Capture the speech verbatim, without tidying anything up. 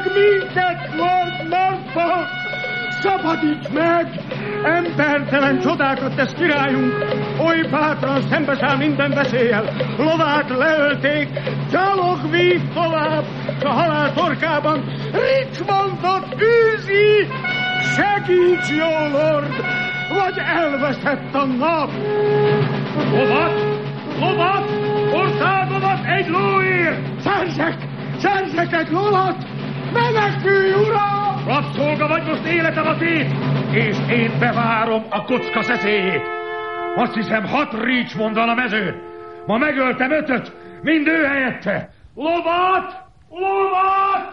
minket, Lord Norfolk! Szabadíts meg! Embertelen csodákat tesz királyunk! Oly bátran szembeszáll minden veszéllyel! Lovát leölték, gyalog vív tovább, s a halál torkában Richmondot űzi! Segíts, jó lord, vagy elveszett a nap! Lovat! Lovat! Országomat egy lóért! Szerzek! Szerzek egy lovat! Menekülj, uram! Rabszolga vagy, most életem a tét, és én bevárom a kocka szeszélyét. Azt hiszem, hat Richmond van a mezőn. Ma megöltem ötöt, mind ő helyette. Lovat! Lovat!